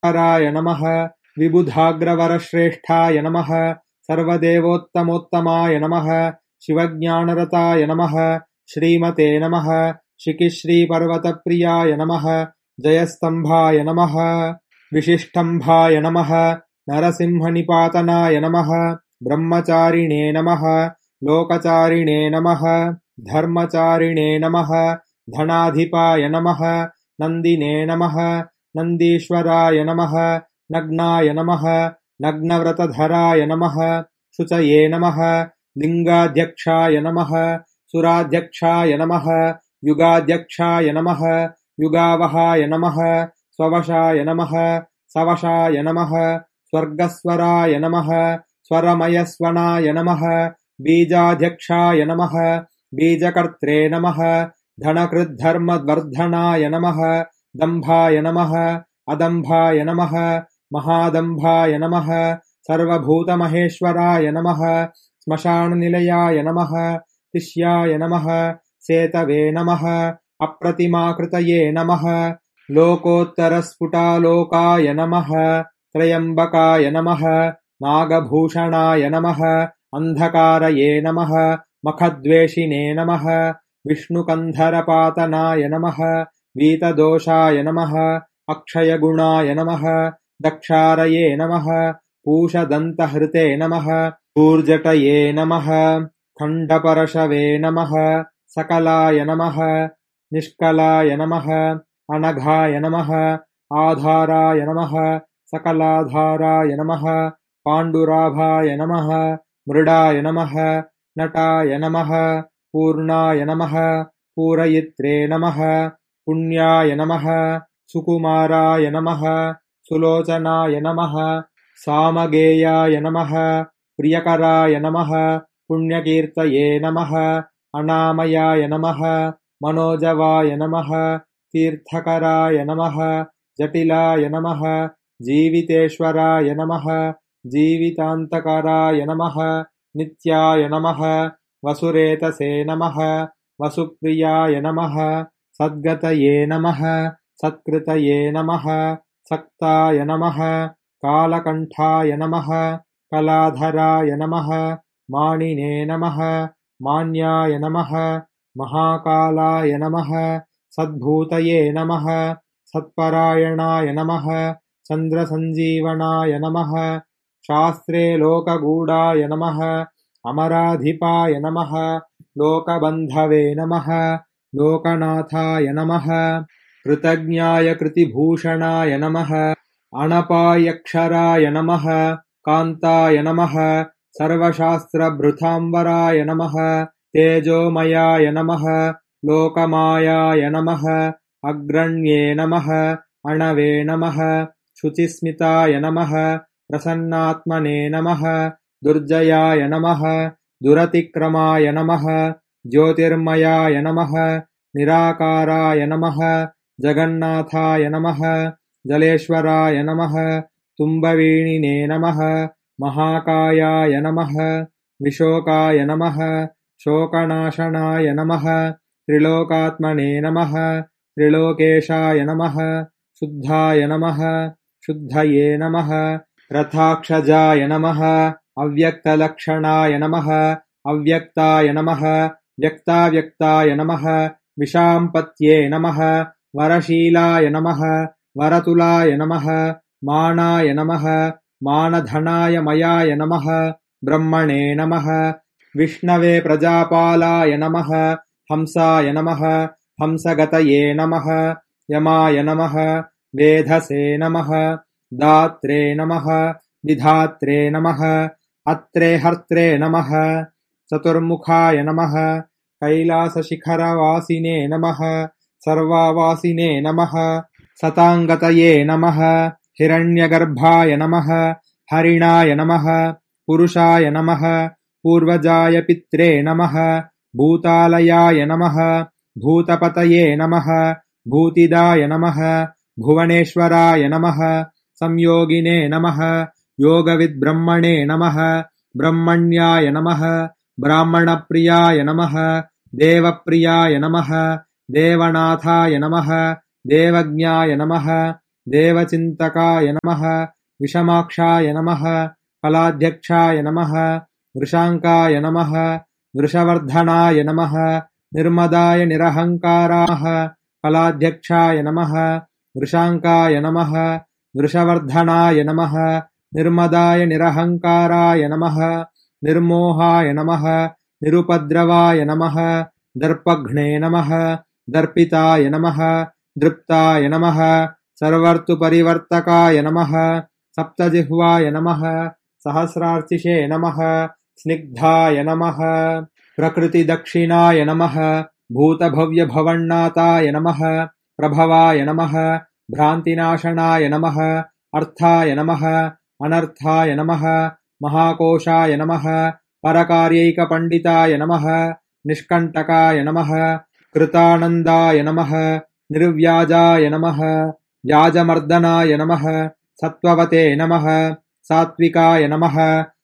राय नमः विबुधाग्रवरश्रेष्ठाय नमः सर्वदेवोत्तमोत्तमाय नमः शिवज्ञानरताय नमः श्रीमते नमः शिखिश्रीपर्वतप्रियाय नमः जयस्तम्भाय नमः विशिष्टम्भाय नमः नरसिंहनिपातनाय नमः ब्रह्मचारिणे नमः लोकचारिणे नमः धर्मचारिणे नमः धनाधिपाय नमः नन्दिने नमः नन्दीश्वराय नमः नग्नाय नमः नग्नव्रतधराय नमः शुचये नमः लिङ्गाध्यक्षाय नमः सुराध्यक्षाय नमः युगाध्यक्षाय नमः युगावहाय नमः स्ववशाय नमः सवशाय नमः स्वर्गस्वराय नमः स्वरमयस्वनाय नमः बीजाध्यक्षाय नमः बीजकर्त्रे नमः धनकृद्धर्मवर्धनाय नमः दम्भाय नमः अदम्भाय नमः महादम्भाय नमः सर्वभूतमहेश्वराय नमः श्मशाननिलयाय नमः तिष्याय नमः सेतवे नमः अप्रतिमाकृतये नमः लोकोत्तरस्फुटालोकाय नमः त्रयम्बकाय नमः नागभूषणाय नमः अन्धकारये नमः मखद्वेषिणे नमः विष्णुकन्धरपातनाय नमः वीतदोषाय नमः अक्षयगुणाय नमः दक्षारये नमः पूषदन्तहृते नमः ऊर्जटये नमः खण्डपरशवे नमः सकलाय नमः निष्कलाय नमः अनघाय नमः आधाराय नमः सकलाधाराय नमः पाण्डुराभाय नमः मृडाय नमः नटाय नमः पूर्णाय नमः पूरयित्रे नमः पुण्याय नमः सुकुमाराय नमः सुलोचनाय नमः सामगेयाय नमः प्रियकराय नमः पुण्यकीर्तये नमः अनामयाय नमः मनोजवाय नमः तीर्थकराय नमः जटिलाय नमः जीवितेश्वराय नमः जीवितान्तकराय नमः नित्याय नमः वसुरेतसे नमः वसुप्रियाय नमः सद्गतये नमः सत्कृतये नमः सक्ताय नमः कालकण्ठाय नमः कलाधराय नमः मानिने नमः मान्याय नमः महाकालाय नमः सद्भूतये नमः सत्परायणाय नमः चन्द्रसञ्जीवनाय नमः शास्त्रे लोकगूढाय नमः अमराधिपाय नमः लोकबन्धवे नमः लोकनाथाय नमः कृतज्ञाय कृतिभूषणाय नमः अणपायक्षराय नमः कान्ताय नमः सर्वशास्त्रभृताम्बराय नमः तेजोमयाय नमः लोकमायाय नमः अग्रण्ये नमः अणवे नमः शुचिस्मिताय नमः प्रसन्नात्मने नमः दुर्जयाय नमः दुरतिक्रमाय नमः ज्योतिर्मयाय नमः निराकाराय नमः जगन्नाथाय नमः जलेश्वराय नमः तुम्बवीणिने नमः महाकायाय नमः विशोकाय नमः शोकनाशनाय नमः त्रिलोकात्मने नमः त्रिलोकेशाय नमः शुद्धाय नमः शुद्धये नमः रथाक्षजाय नमः अव्यक्तलक्षणाय नमः अव्यक्ताय नमः व्यक्ताव्यक्ताय नमः विशाम्पत्ये नमः वरशीलाय नमः वरतुलाय नमः मानाय नमः मानधनाय मयाय नमः ब्रह्मणे नमः विष्णवे प्रजापालाय नमः हंसाय नमः हंसगतये नमः यमाय नमः वेधसे नमः दात्रे नमः विधात्रे नमः अत्रे हर्त्रे नमः चतुर्मुखाय नमः कैलासशिखरवासिने नमः सर्वावासिने नमः सताङ्गतये नमः हिरण्यगर्भाय नमः हरिणाय नमः पुरुषाय नमः पूर्वजाय पित्रे नमः भूतालयाय नमः भूतपतये नमः भूतिदाय नमः भुवनेश्वराय नमः संयोगिने नमः योगविद्ब्रह्मणे नमः ब्रह्मण्याय नमः ब्राह्मणप्रियाय नमः देवप्रियाय नमः देवनाथाय नमः देवज्ञाय नमः देवचिन्तकाय नमः विषमाक्षाय नमः कलाध्यक्षाय नमः वृषाङ्काय नमः वृषवर्धनाय नमः निर्मदाय निरहङ्काराः कलाध्यक्षाय नमः वृषाङ्काय नमः वृषवर्धनाय नमः निर्मदाय निरहङ्काराय नमः निर्मोहाय नमः निरुपद्रवाय नमः दर्पघ्ने नमः दर्पिताय नमः दृप्ताय नमः सर्वर्तुपरिवर्तकाय नमः सप्तजिह्वाय नमः सहस्रार्चिषे नमः स्निग्धाय नमः प्रकृतिदक्षिणाय नमः भूतभव्यभवन्नाथाय नमः प्रभवाय नमः भ्रान्तिनाशनाय नमः अर्थाय नमः अनर्थाय नमः महाकोशाय नमः परकार्यैकपण्डिताय नमः निष्कण्टकाय नमः कृतानन्दाय नमः निर्व्याजाय नमः व्याजमर्दनाय नमः सत्त्ववते नमः सात्विकाय नमः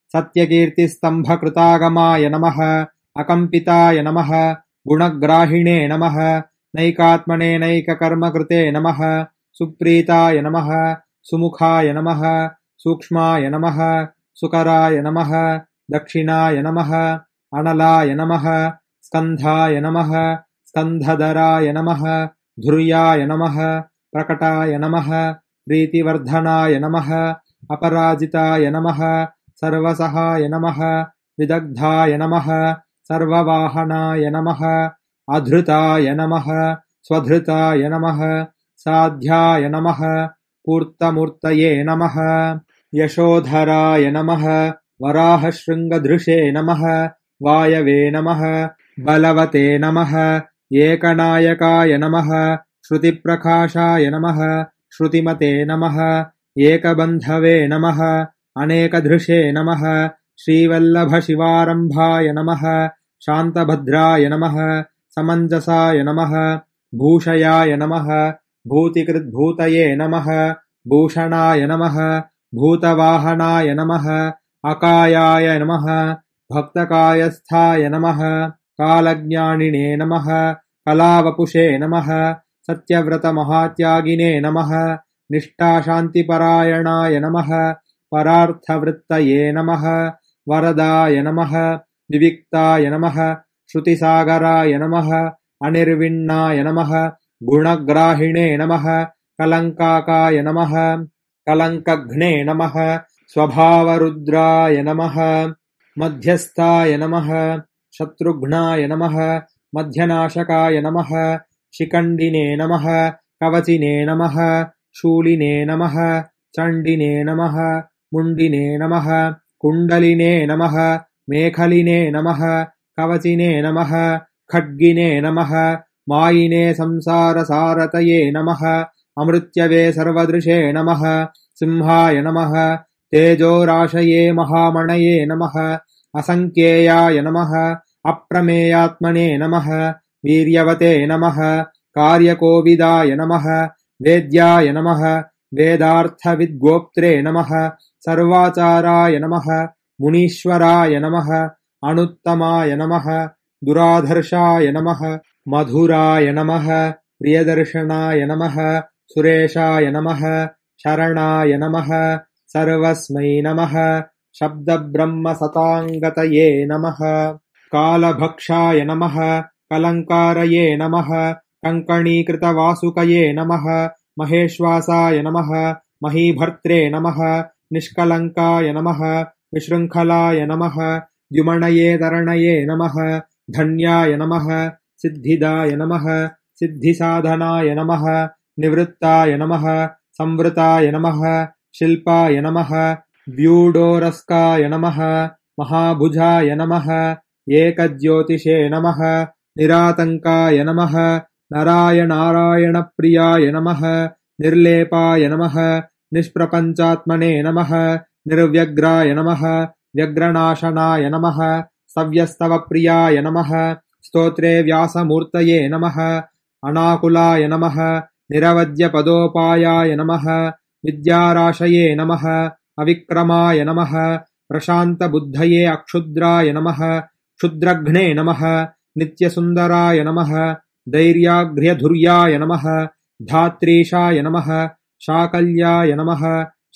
सत्यकीर्तिस्तम्भकृतागमाय नमः अकम्पिताय नमः गुणग्राहिणे नमः नैकात्मने नैककर्मकृते नमः सुप्रीताय नमः सुमुखाय नमः सूक्ष्माय नमः सुकराय नमः दक्षिणाय नमः अनलाय नमः स्कन्धाय नमः स्कन्धधराय नमः धुर्याय नमः प्रकटाय नमः प्रीतिवर्धनाय नमः अपराजिताय नमः सर्वसहाय नमः विदग्धाय नमः सर्ववाहनाय नमः अधृताय नमः स्वधृताय नमः साध्याय नमः पूर्तमूर्तये नमः यशोधराय नमः वराहशृङ्गधृषे नमः वायवे नमः बलवते नमः एकनायकाय नमः श्रुतिप्रकाशाय नमः श्रुतिमते नमः एकबन्धवे नमः अनेकधृषे नमः श्रीवल्लभशिवारम्भाय नमः शान्तभद्राय नमः समञ्जसाय नमः भूषयाय नमः भूतिकृद्भूतये नमः भूषणाय नमः भूतवाहनाय नमः अकायाय नमः भक्तकायस्थाय नमः कालज्ञानिने नमः कलावपुषे नमः सत्यव्रतमहात्यागिने नमः निष्ठाशान्तिपरायणाय नमः परार्थवृत्तये नमः वरदाय नमः विविक्ताय नमः श्रुतिसागराय नमः अनिर्विण्णाय नमः गुणग्राहिणे नमः कलङ्काकाय नमः कलङ्कघ्ने नमः स्वभावरुद्राय नमः मध्यस्थाय नमः शत्रुघ्नाय नमः मध्यनाशकाय नमः शिखण्डिने नमः कवचिने नमः शूलिने नमः चण्डिने नमः मुण्डिने नमः कुण्डलिने नमः मेखलिने नमः कवचिने नमः खड्गिने नमः मायिने संसारसारतये नमः अमृत्यवे सर्वदृशे नमः सिंहाय नमः तेजोराशये महामणये नमः असङ्ख्येयाय नमः अप्रमेयात्मने नमः वीर्यवते नमः कार्यकोविदाय नमः वेद्याय नमः वेदार्थविद्गोप्त्रे नमः सर्वाचाराय नमः मुनीश्वराय नमः अनुत्तमाय नमः दुराधर्षाय नमः मधुराय नमः प्रियदर्शनाय नमः सुरेशाय नमः शरणाय नमः सर्वस्मै नमः शब्दब्रह्मसताङ्गतये नमः कालभक्षाय नमः कलङ्कारये नमः कङ्कणीकृतवासुकये नमः महेश्वासाय नमः महीभर्त्रे नमः निष्कलङ्काय नमः विशृङ्खलाय नमः द्युमणये तरणये नमः धन्याय नमः सिद्धिदाय नमः सिद्धिसाधनाय नमः निवृत्ताय नमः संवृताय नमः शिल्पाय नमः व्यूढोरस्काय नमः महाभुजाय नमः एकज्योतिषे नमः निरातङ्काय नमः नारायणारायणप्रियाय नमः निर्लेपाय नमः निष्प्रपञ्चात्मने नमः निर्व्यग्राय नमः व्यग्रनाशनाय नमः सव्यस्तवप्रियाय नमः स्तोत्रे व्यासमूर्तये नमः अनाकुलाय नमः निरवद्यपदोपायाय नमः विद्याराशये नमः अविक्रमाय नमः प्रशान्तबुद्धये अक्षुद्राय नमः क्षुद्रघ्ने नमः नित्यसुन्दराय नमः धैर्याघ्र्यधुर्याय नमः धात्रीशाय नमः शाकल्याय नमः